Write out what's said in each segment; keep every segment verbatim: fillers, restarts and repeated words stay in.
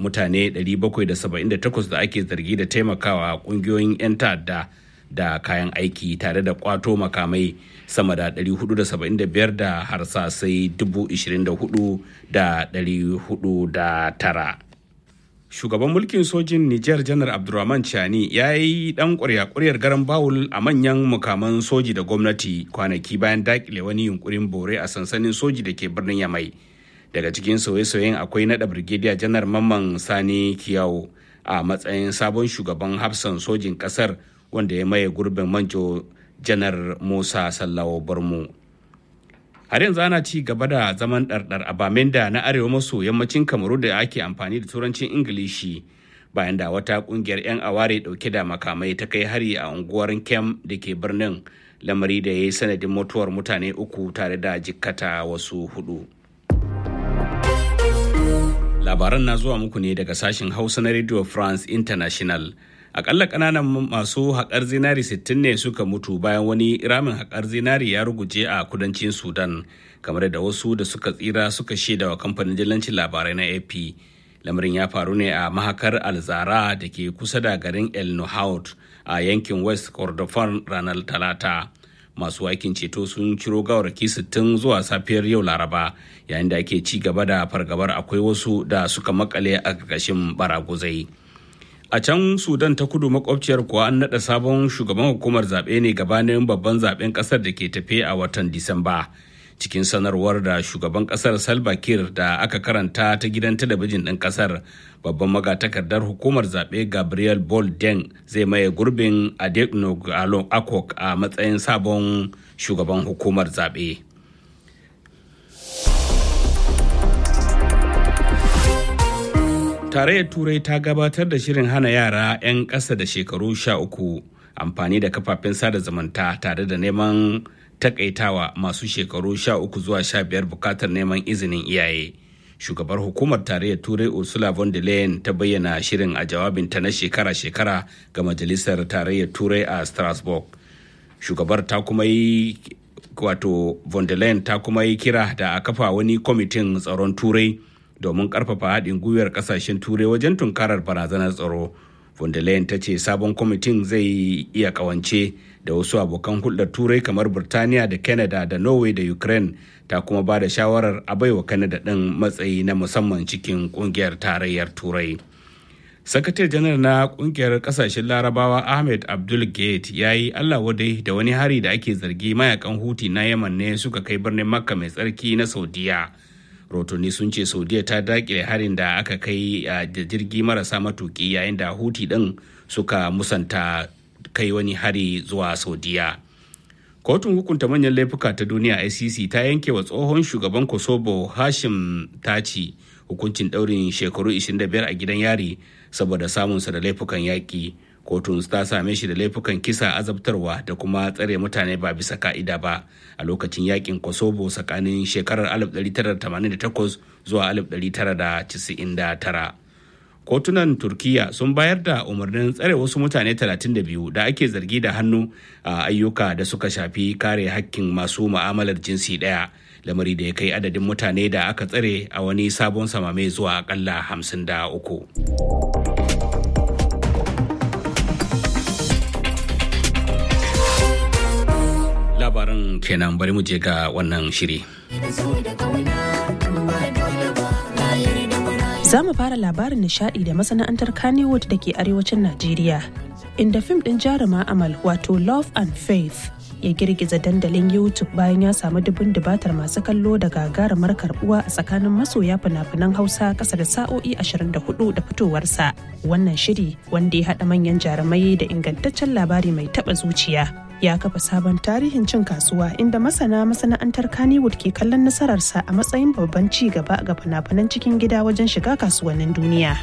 mutane ɗari bakwai da saba'in da takwas da ake zargi da taimakawa ƙungiyoyin 'yan ta'adda da kayan aiki tare da kwato makamai sama da ɗari hudu da saba'in da biyar da harsasai dubu ishirin da hudu da ɗari hudu da tara. Shugaban mulkin sojin Nijar Janar Abdurrahman Chani ya yi ɗan ƙwarya-ƙwaryar garan bawul a manyan mukaman soji da gwamnati kwanaki bayan dakile wani yunkurin bore a sansanin soji da ke birnin Yamai. Daga cikin sauye-sauyen akwai naɗa Brigadier Janar Mamman Sani Kiyawo a matsayin sabon shugaban hafsan sojin ƙasar wanda ya maye gurbin Manjo Janar Musa Sallawo Barmu. Har yanzu ana ci gaba da zaman ɗarɗar a Bamenda na arewa maso yammacin Kamaru da ake amfani da turancin Ingilishi bayan da wata ƙungiyar 'yan aware ɗauke da makamai ta kai hari a unguwar Kem da ke birnin, lamari da ya yi sanadin mutuwar mutane uku tare da jikkata wasu hudu. Labaran na zuwa muku ne daga sashen Hausa na Radio France International. Akalla kananan masu haƙar zinari sittin ne suka mutu bayan wani ramin haƙar zinari ya ruguje a kudancin Sudan, kamar da wasu da suka tsira suka shaida wa kamfanin dillancin labarai na A P. Lamarin ya faru ne a mahakar Alzara da ke kusa da garin El Nuhaut a yankin West Kordofan ranar Talata. Masu aikin ceto sun ciro gawarraki sittin zuwa safiyar yau Laraba, yayin da ake ci gaba da fargabar akwai wasu da suka makale a ƙarƙashin baraguzai. A can Sudan ta kudu makwabciyar kuwa an naɗa sabon shugaban hukumar zaɓe ne gabanin babban zaɓen ƙasar da ke tafe a watan Disamba. Cikin sanarwar da shugaban ƙasar Salva Kiir da aka karanta ta gidan talabijin ɗin ƙasar, babban magatakardar hukumar zaɓe Gabriel Bolden zai maye gurbin Adegno Akok a matsayin sabon shugaban hukumar zaɓe. Tarayyar Turai ta gabatar da shirin hana yara 'yan ƙasa da shekaru sha uku amfani da kafafen sada zumunta tare da neman takaitawa masu shekaru sha uku zuwa sha biyar bukatar neman izinin iyaye. Shugabar hukumar Tarayyar Turai Ursula von der Leyen ta bayyana shirin a jawabinta na shekara-shekara ga Majalisar Tarayyar Turai a Strasbourg. Shugabar ta kuma yi wato von der Leyen ta kuma yi kira da a kafa wani kwamitin tsaron Turai domin karfafa haɗin gwiwar ƙasashen turai wajen tunkarar barazanar tsaro. Von der Leyen ta ce sabon kwamitin zai iya kawance da wasu abokan hulɗar turai kamar Burtaniya da Canada da Norway da Ukraine, ta kuma ba da shawarar a baiwa Canada ɗin matsayi na musamman cikin ƙungiyar tarayyar turai. Sakatare janar na ƙungiyar ƙasashen larabawa Ahmed Abdul Gate ya yi Allah wadai da wani hari da ake zargi mayakan Houthi na Yaman ne suka kai birnin Makka mai tsarki na Saudiya. Rotoni sun ce Saudiya ta dakile harin da aka kai da jirgi marasa matuki, yayin da Houthi din suka musanta kai wani hari zuwa Saudiya. Kotun hukunta manyan laifuka ta duniya I C C ta yanke wa tsohon shugaban Kosovo Hashim Taci hukuncin daurin shekaru ishirin da biyar a gidan yari saboda samunsa da laifukan yaƙi. Kotun ta same shi da laifukan kisa, azabtarwa da kuma tsare mutane ba bisa ka'ida ba a lokacin yakin Kosovo tsakanin shekarar alif ɗari tara da tamanin da takwas zuwa alif ɗari tara da casa'in da tara. Kotunan Turkiya sun bayar da umarnin tsare wasu mutane talatin da biyu da ake zargi da hannu a ayyuka da suka shafi kare hakkin masu mu'amalar jinsi ɗaya, lamari da ya kai adadin mutane da aka tsare a wani sabon samame zuwa akalla hamsin da uku. Labaran kenan, bari mu je ga wannan shiri. Za mu fara labarin nishadi da masana'antar Kannywood da ke arewacin Najeriya, inda fim ɗin jaruma Amal wato Love and Faith ya girgiza dandalin YouTube bayan ya samu dubun dubatar masu kallo da gagarumar karbuwa a tsakanin masoya fina-finan Hausa ƙasa da sa'o'i ashirin da hudu da fitowarsa. Wannan shiri, wanda ya haɗa manyan jarumai da ingantaccen labari mai taɓa zuciya, ya kafa sabon tarihin cin kasuwa, inda masana masana'antar Kannywood ke kallon nasararsa a matsayin babban ci gaba ga fina-finan cikin gida wajen shiga kasuwannin duniya.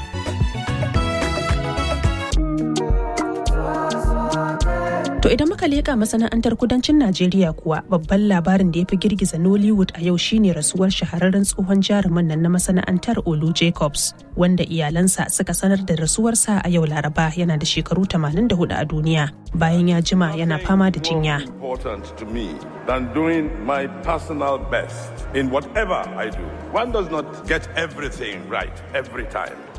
To idan muka leƙa masana'antar kudancin Najeriya kuwa, babban labarin da ya fi girgiza Nollywood a yau shine rasuwar shahararren tsohon jaruman nan na masana'antar Olu Jacobs, wanda iyalansa suka sanar da rasuwarsa a yau Laraba. Yana da shekaru tamanin da hudu a duniya bayan ya jima yana fama da jinya. Than doing my personal best in whatever I do. One does not get everything right every time.